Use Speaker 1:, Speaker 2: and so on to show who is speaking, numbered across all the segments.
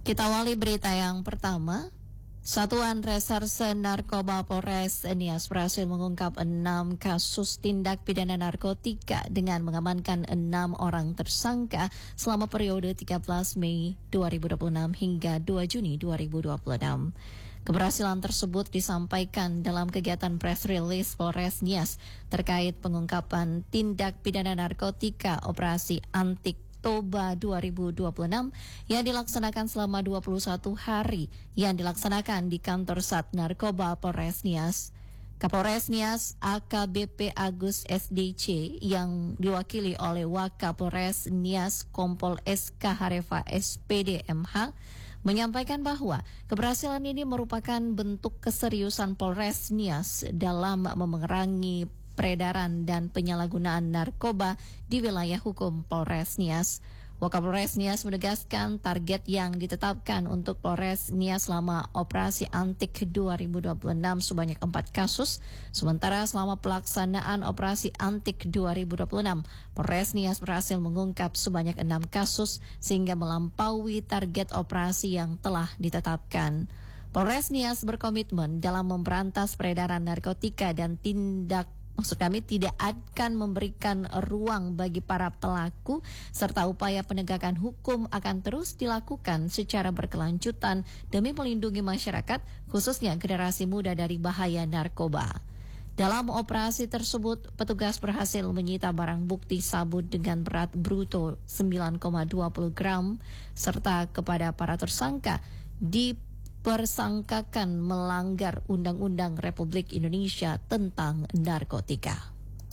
Speaker 1: Kita awali berita yang pertama. Satuan Reserse Narkoba Polres Nias berhasil mengungkap 6 kasus tindak pidana narkotika dengan mengamankan 6 orang tersangka selama periode 13 Mei 2026 hingga 2 Juni 2026. Keberhasilan tersebut disampaikan dalam kegiatan press release Polres Nias terkait pengungkapan tindak pidana narkotika Operasi Antik Toba 2026 yang dilaksanakan selama 21 hari yang dilaksanakan di kantor Sat Narkoba Polres Nias. Kapolres Nias AKBP Agus SDC yang diwakili oleh Wakapolres Nias Kompol SK Harefa SPD MH menyampaikan bahwa keberhasilan ini merupakan bentuk keseriusan Polres Nias dalam memerangi peredaran dan penyalahgunaan narkoba di wilayah hukum Polres Nias. Wakapolres Nias menegaskan target yang ditetapkan untuk Polres Nias selama Operasi Antik 2026 sebanyak 4 kasus, sementara selama pelaksanaan Operasi Antik 2026, Polres Nias berhasil mengungkap sebanyak 6 kasus sehingga melampaui target operasi yang telah ditetapkan. Polres Nias berkomitmen dalam memberantas peredaran narkotika dan tidak akan memberikan ruang bagi para pelaku serta upaya penegakan hukum akan terus dilakukan secara berkelanjutan demi melindungi masyarakat khususnya generasi muda dari bahaya narkoba. Dalam operasi tersebut, petugas berhasil menyita barang bukti sabu dengan berat bruto 9,20 gram serta kepada para tersangka dipersangkakan melanggar Undang-Undang Republik Indonesia tentang narkotika.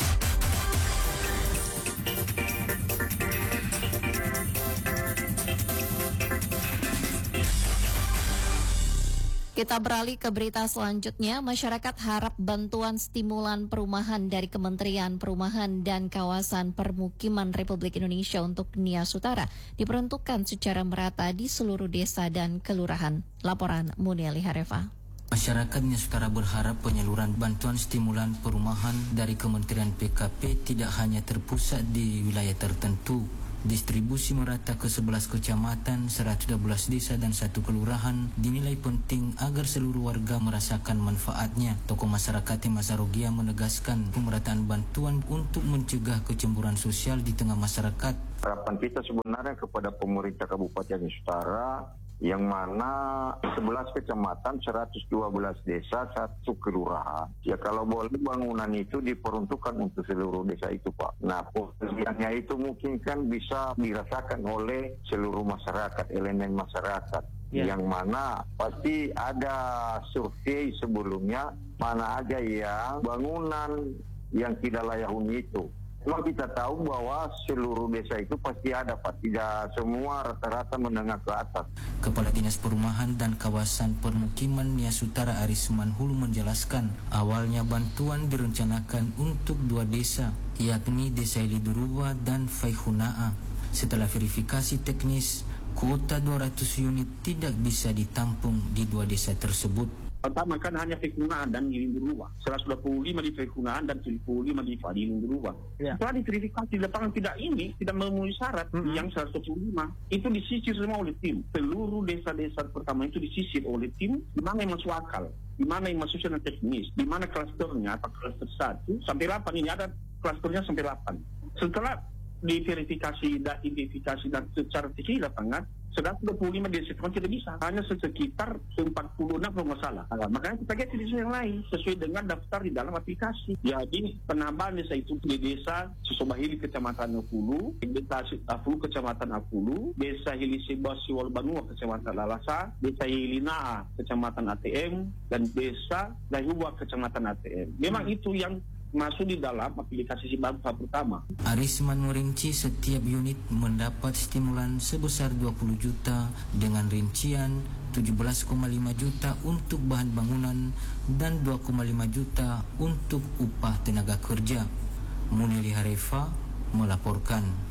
Speaker 1: Kita beralih ke berita selanjutnya. Masyarakat harap bantuan stimulan perumahan dari Kementerian Perumahan dan Kawasan Permukiman Republik Indonesia untuk Nias Utara diperuntukkan secara merata di seluruh desa dan kelurahan. Laporan Munieli Harefa.
Speaker 2: Masyarakat Nias Utara berharap penyaluran bantuan stimulan perumahan dari Kementerian PKP tidak hanya terpusat di wilayah tertentu. Distribusi merata ke 11 kecamatan, 112 desa dan 1 kelurahan dinilai penting agar seluruh warga merasakan manfaatnya. Tokoh masyarakat Masarogia menegaskan pemerataan bantuan untuk mencegah kecemburuan sosial di tengah masyarakat.
Speaker 3: Harapan kita sebenarnya kepada pemerintah Kabupaten Nias Utara yang mana 11 kecamatan, 112 desa, 1 kelurahan. Ya kalau boleh bangunan itu diperuntukkan untuk seluruh desa itu, Pak. Nah, pengertiannya itu mungkin kan bisa dirasakan oleh seluruh masyarakat, elemen masyarakat. Yang mana pasti ada survei sebelumnya, mana aja yang bangunan yang tidak layak huni itu. Cuma kita tahu bahwa seluruh desa itu pasti ada, Pak. Tidak semua rata-rata menengah ke atas.
Speaker 2: Kepala Dinas Perumahan dan Kawasan Permukiman Nias Utara Aris Manhulu menjelaskan, awalnya bantuan direncanakan untuk 2 desa, yakni Desa Iliduruwa dan Faihunaa. Setelah verifikasi teknis, kuota 200 unit tidak bisa ditampung di 2 desa tersebut.
Speaker 4: Pertama kan hanya Faihunaa dan Iliduruwa, 125 di Faihunaa dan 75 di Iliduruwa. Setelah diverifikasi di lapangan tidak memenuhi syarat yang 125, itu disisir semua oleh tim. Seluruh desa-desa pertama itu disisir oleh tim, di mana yang masuk akal, di mana yang masuk secara teknis, di mana klasternya, atau klaster 1 sampai 8, ini ada klasternya sampai 8. Setelah diverifikasi dan identifikasi dan secara teknis di lapangan, 125 desa itu tidak bisa, hanya sekitar 46 kalau nggak salah. Makanya kita ganti desa yang lain sesuai dengan daftar di dalam aplikasi. Jadi penambahan desa itu di desa Susobahili Kecamatan Apulu, Desa Afulu Kecamatan Apulu, Desa Hiliseba Siwalbanua Kecamatan Lalasa, Desa Hilinaa Kecamatan ATM, dan Desa Dahiwa Kecamatan ATM. Memang itu yang masuk di dalam aplikasi Sibanfa pertama.
Speaker 2: Arisman merinci setiap unit mendapat stimulan sebesar 20 juta dengan rincian 17,5 juta untuk bahan bangunan dan 2,5 juta untuk upah tenaga kerja. Munieli Harefa melaporkan.